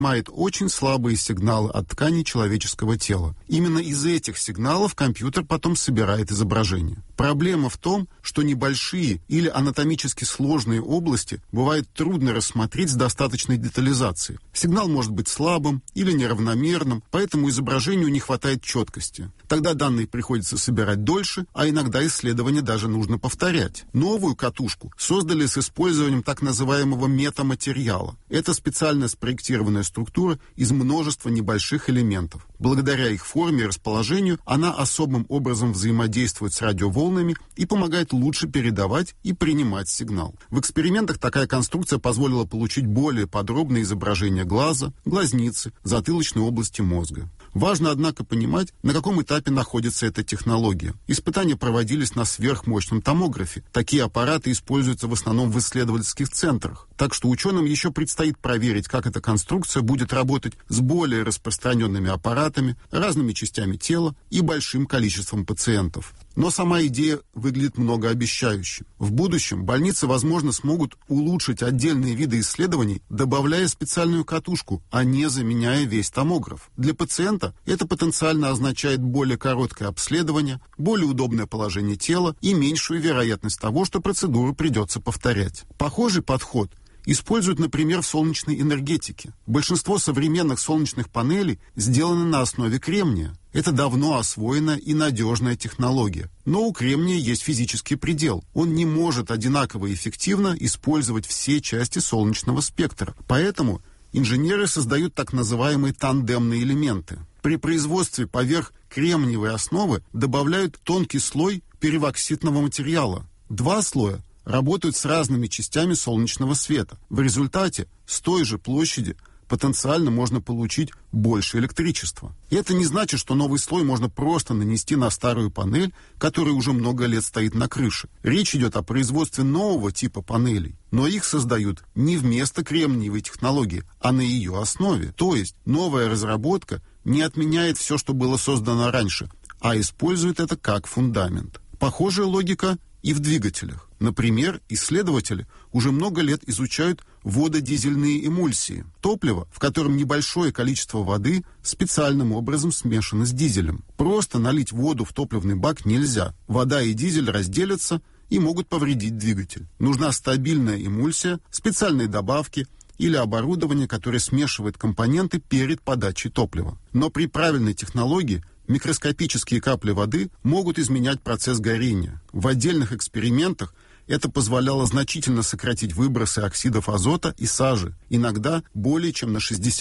принимает очень слабые сигналы от тканей человеческого тела. Именно из этих сигналов компьютер потом собирает изображение. Проблема в том, что небольшие или анатомически сложные области бывает трудно рассмотреть с достаточной детализацией. Сигнал может быть слабым или неравномерным, поэтому изображению не хватает четкости. Тогда данные приходится собирать дольше, а иногда исследование даже нужно повторять. Новую катушку создали с использованием так называемого метаматериала. Это специально спроектированная структура из множества небольших элементов. Благодаря их форме и расположению она особым образом взаимодействует с радиоволнами и помогает лучше передавать и принимать сигнал. В экспериментах такая конструкция позволила получить более подробное изображение глаза, глазницы, затылочной области мозга. Важно, однако, понимать, на каком этапе находится эта технология. Испытания проводились на сверхмощном томографе. Такие аппараты используются в основном в исследовательских центрах. Так что ученым еще предстоит проверить, как эта конструкция будет работать с более распространенными аппаратами, разными частями тела и большим количеством пациентов. Но сама идея выглядит многообещающе. В будущем больницы, возможно, смогут улучшить отдельные виды исследований, добавляя специальную катушку, а не заменяя весь томограф. Для пациента это потенциально означает более короткое обследование, более удобное положение тела и меньшую вероятность того, что процедуру придется повторять. Похожий подход используют, например, в солнечной энергетике. Большинство современных солнечных панелей сделаны на основе кремния. Это давно освоенная и надежная технология. Но у кремния есть физический предел. Он не может одинаково эффективно использовать все части солнечного спектра. Поэтому инженеры создают так называемые тандемные элементы. При производстве поверх кремниевой основы добавляют тонкий слой пероксидного материала. 2 слоя работают с разными частями солнечного света. В результате с той же площади потенциально можно получить больше электричества. И это не значит, что новый слой можно просто нанести на старую панель, которая уже много лет стоит на крыше. Речь идет о производстве нового типа панелей. Но их создают не вместо кремниевой технологии, а на ее основе. То есть новая разработка не отменяет все, что было создано раньше, а использует это как фундамент. Похожая логика и в двигателях. Например, исследователи уже много лет изучают вододизельные эмульсии. Топливо, в котором небольшое количество воды специальным образом смешано с дизелем. Просто налить воду в топливный бак нельзя. Вода и дизель разделятся и могут повредить двигатель. Нужна стабильная эмульсия, специальные добавки или оборудование, которое смешивает компоненты перед подачей топлива. Но при правильной технологии микроскопические капли воды могут изменять процесс горения. В отдельных экспериментах это позволяло значительно сократить выбросы оксидов азота и сажи, иногда более чем на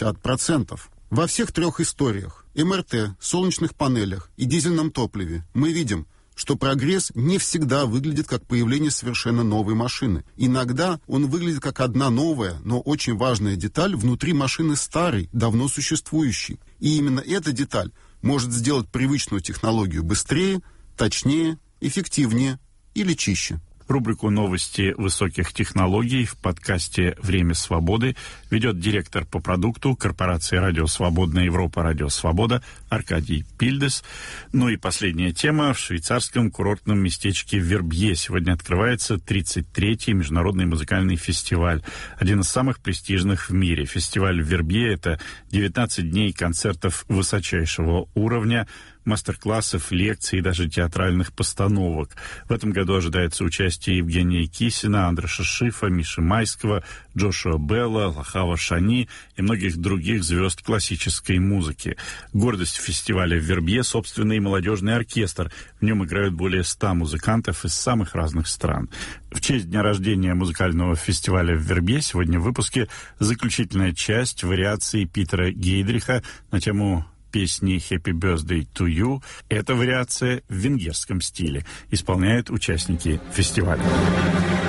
60%. Во всех 3 историях – МРТ, солнечных панелях и дизельном топливе – мы видим, что прогресс не всегда выглядит как появление совершенно новой машины. Иногда он выглядит как одна новая, но очень важная деталь внутри машины старой, давно существующей. И именно эта деталь может сделать привычную технологию быстрее, точнее, эффективнее или чище. Рубрику «Новости высоких технологий» в подкасте «Время свободы» ведет директор по продукту корпорации «Радио Свободная Европа», «Радио Свобода» Аркадий Пильдес. Ну и последняя тема. В швейцарском курортном местечке Вербье сегодня открывается 33-й международный музыкальный фестиваль. Один из самых престижных в мире. Фестиваль Вербье — это 19 дней концертов высочайшего уровня, мастер-классов, лекций и даже театральных постановок. В этом году ожидается участие Евгения Кисина, Андреша Шифа, Миши Майского, Джошуа Белла, Лахава Шани и многих других звезд классической музыки. Гордость фестиваля в Вербье — собственный молодежный оркестр. В нем играют более 100 музыкантов из самых разных стран. В честь дня рождения музыкального фестиваля в Вербье сегодня в выпуске заключительная часть вариаций Питера Гейдриха на тему песни «Happy Birthday to You». Эта вариация в венгерском стиле. Исполняют участники фестиваля.